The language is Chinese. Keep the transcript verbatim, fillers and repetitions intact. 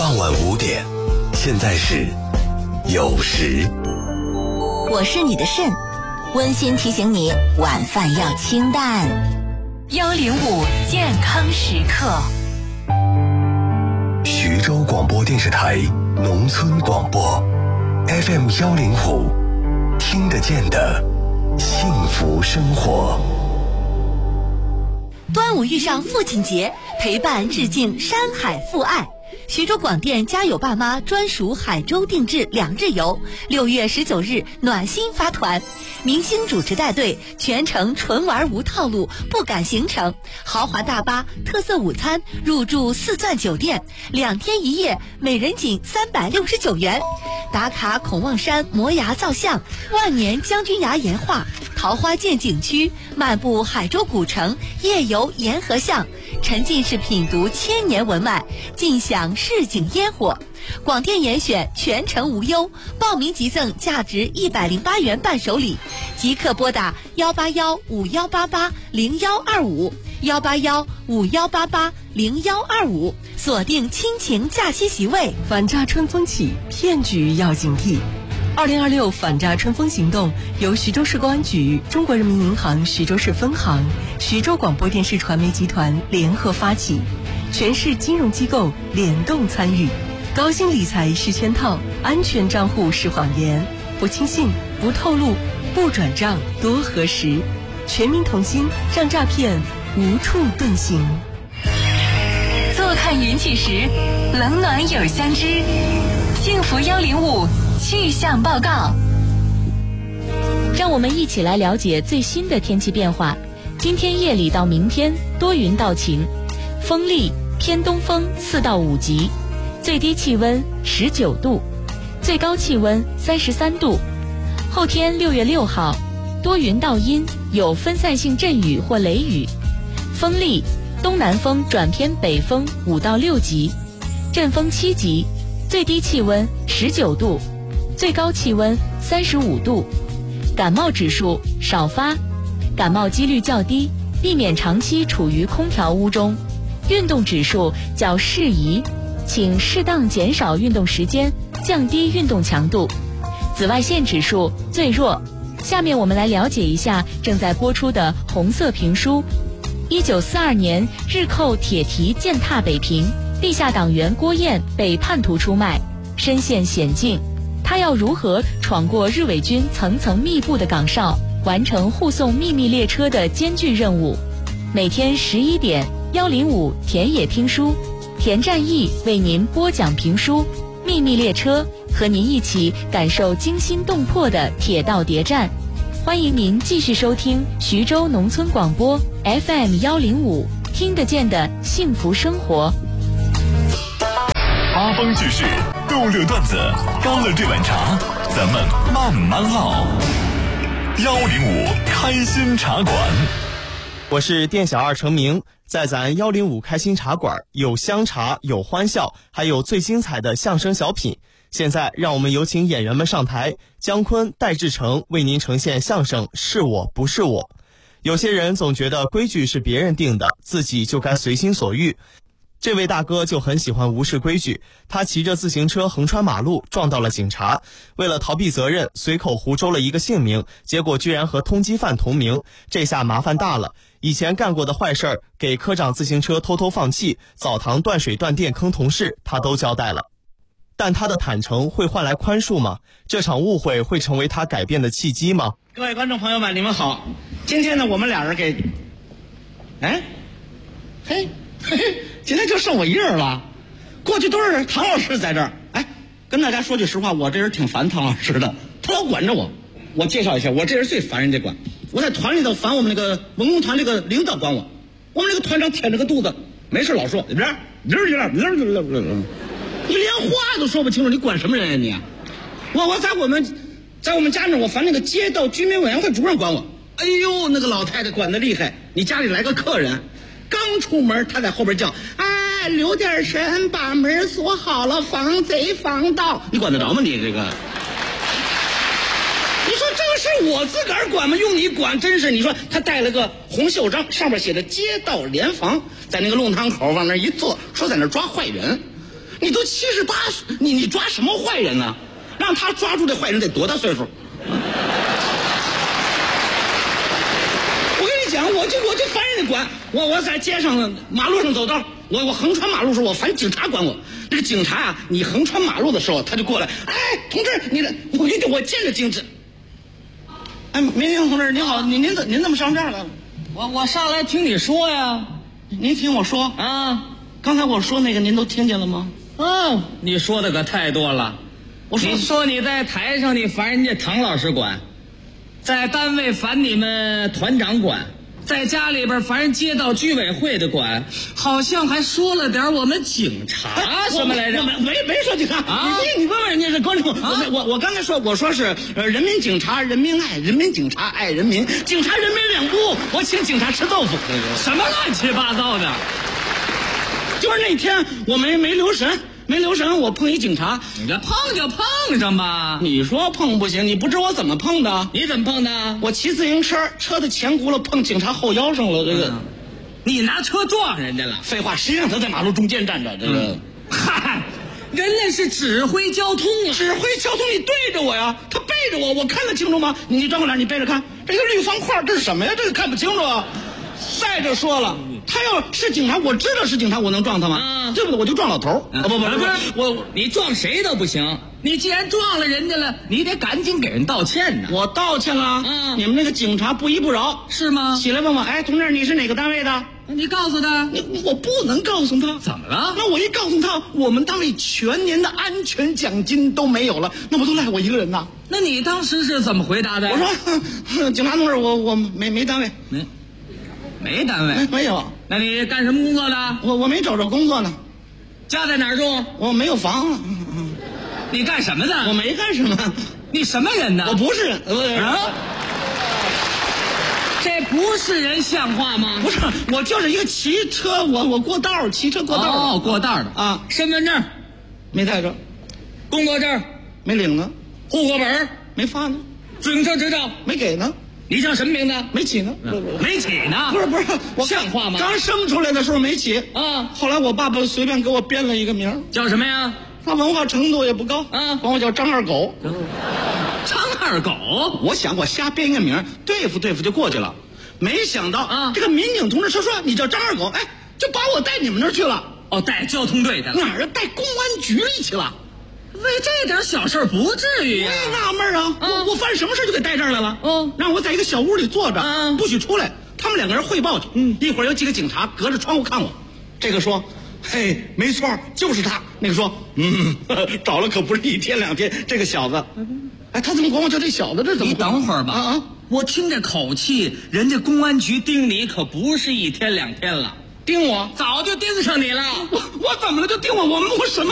傍晚五点，现在是酉时。 我是你的肾，温馨提醒你晚饭要清淡。 幺零五健康时刻。 徐州广播电视台农村广播 F M 幺零五，听得见的幸福生活。 端午遇上父亲节，陪伴致敬山海父爱。徐州广电家有爸妈专属海州定制两日游，六月十九日暖心发团，明星主持带队，全程纯玩无套路，不赶行程，豪华大巴、特色午餐，入住四钻酒店，两天一夜，每人仅三百六十九元。打卡孔望山摩崖造像、万年将军崖岩画、桃花涧景区，漫步海州古城，夜游沿河巷，沉浸式品读千年文脉，尽享市井烟火。广电严选全程无忧，报名即赠价值一百零八元伴手礼，即刻拨打幺八幺五幺八八零幺二五幺八幺五幺八八零幺二五，锁定亲情假期席位。 反诈春风起，骗局要警惕。二零二六反诈春风行动由徐州市公安局、中国人民银行徐州市分行、徐州广播电视传媒集团联合发起，全市金融机构联动参与。高薪理财是圈套，安全账户是谎言，不轻信，不透露，不转账，多核实。全民同心，让诈骗无处遁形。 坐看云起时，冷暖有相知。幸福幺零五气象报告。 让我们一起来了解最新的天气变化。今天夜里到明天多云到晴，风力偏东风四到五级，最低气温十九度，最高气温三十三度。后天六月六号，多云到阴，有分散性阵雨或雷雨，风力东南风转偏北风五到六级，阵风七级，最低气温十九度，最高气温三十五度。感冒指数少发，感冒几率较低，避免长期处于空调屋中。运动指数较适宜，请适当减少运动时间，降低运动强度。紫外线指数最弱。下面我们来了解一下正在播出的红色评书。一九四二年，日寇铁蹄践踏北平，地下党员郭燕被叛徒出卖，身陷险境。他要如何闯过日伪军层层密布的岗哨，完成护送秘密列车的艰巨任务？每天十一点，幺零五田野听书，田占义为您播讲评书《秘密列车》，和您一起感受惊心动魄的铁道谍战。欢迎您继续收听徐州农村广播 F M 幺零五，听得见的幸福生活。 八方趣事，逗乐段子，干了这碗茶，咱们慢慢唠。幺零五开心茶馆， 我是店小二程明，在咱幺零五开心茶馆有香茶，有欢笑，还有最精彩的相声小品。现在让我们有请演员们上台，姜昆、戴志诚为您呈现相声《是我不是我》。有些人总觉得规矩是别人定的，自己就该随心所欲。这位大哥就很喜欢无视规矩，他骑着自行车横穿马路，撞到了警察，为了逃避责任，随口胡诌了一个姓名，结果居然和通缉犯同名，这下麻烦大了。以前干过的坏事儿，给科长自行车偷偷放气，澡堂断水断电坑同事，他都交代了。但他的坦诚会换来宽恕吗？这场误会会成为他改变的契机吗？ 各位观众朋友们，你们好。今天呢，我们俩人给，哎，嘿，嘿嘿，今天就剩我一人了。过去都是唐老师在这儿。哎，跟大家说句实话，我这人挺烦唐老师的，他老管着我。我介绍一下，我这人最烦人家管。我在团里头烦我们那个文工团这个领导管我，我们这个团长舔着个肚子，没事老说里边，里边，里边，里边，里边，里边。你连话都说不清楚，你管什么人呀你？我我在我们，在我们家那，我烦那个街道居民委员会主任管我。哎呦，那个老太太管得厉害。你家里来个客人，刚出门，她在后边叫：“哎，留点神，把门锁好了，防贼防盗。”你管得着吗？你这个，你说这个是我自个儿管吗？用你管，真是。你说他带了个红袖章，上面写着街道联防，在那个弄堂口往那一坐，说在那抓坏人。 你都七十八岁，你你抓什么坏人呢？让他抓住这坏人得多大岁数？我跟你讲，我就我就烦人家管我，我在街上马路上走道，我我横穿马路的时候，我烦警察管我。这个警察啊，你横穿马路的时候，他就过来，哎，同志，你的，我跟你我见着警察。哎，民警同志您好，您您怎您怎么上这儿来了？ 我我上来听你说呀。 您听我说啊， 刚才我说那个您都听见了吗？ 嗯，你说的可太多了。 我说你说你在台上你烦人家唐老师管，在单位烦你们团长管，在家里边烦人街道居委会的管，好像还说了点我们警察、哎、什么来着？ 没没没说警察啊！你你问问人家是观众，啊、我我我刚才说我说是呃人民警察人民爱人民警察爱人民警察人民两不误，我请警察吃豆腐， 什么乱七八糟的？ 就是那天我没没留神。没留神，我碰一警察。 你这碰就碰上吧。 你说碰不行，你不知我怎么碰的？ 你怎么碰的？ 我骑自行车，车的前轱辘碰警察后腰上了。这个，嗯、 你拿车撞人家了？ 废话，谁让他在马路中间站着？这个， 嗨、嗯，人家是指挥交通啊！ 指挥交通，你对着我呀，他背着我，我看得清楚吗？你你转过来，你背着看，这个绿方块这是什么呀？这个看不清楚啊。再者说了，他要是警察，我知道是警察，我能撞他吗？啊，对不对？我就撞老头。 啊，不不不不，我你撞谁都不行。你既然撞了人家了，你得赶紧给人道歉呢。 我道歉了。啊，你们那个警察不依不饶， 是吗？ 起来问我，哎，同志，你是哪个单位的？ 你告诉他。 你我不能告诉他。 怎么了？ 那我一告诉他，我们单位全年的安全奖金都没有了，那不都赖我一个人呐？ 那你当时是怎么回答的？ 我说，警察同志，我我没没单位。 没。没单位， 没没有。 那你干什么工作的？ 我我没找着工作呢。 家在哪儿住？ 我没有房。 你干什么的？ 我没干什么。 你什么人呢？ 我不是人。 啊？这不是人像话吗？ 不是，我就是一个骑车，我我过道骑车过道哦，过道的啊。 身份证没带着， 工作证没领呢， 户口本没发呢， 自行车执照没给呢。 你叫什么名字？ 没起呢， 没起呢。 不是不是，我像话吗？ 刚生出来的时候没起啊， 后来我爸爸随便给我编了一个名， 叫什么呀？ 他文化程度也不高啊， 管我叫张二狗。 张二狗， 我想我瞎编一个名，对付对付就过去了。没想到啊， 这个民警同志说说你叫张二狗，哎，就把我带你们那儿去了。 哦，带交通队的。 哪儿啊？带公安局里去了。 为这点小事不至于呀、 啊！我也纳闷啊，啊我我犯什么事就给带这儿来了？ 哦， 让我在一个小屋里坐着， 啊、 不许出来。他们两个人汇报去。嗯，一会儿有几个警察隔着窗户看我。这个说：“嘿，没错，就是他。”那个说：“嗯，找了可不是一天两天。这个小子，哎，他怎么管我叫这小子？这怎么？ 你等会儿吧。 啊啊！ 我听这口气，人家公安局盯你可不是一天两天了。” 盯我， 早就盯上你了。 我我怎么了？就盯我？我我什么？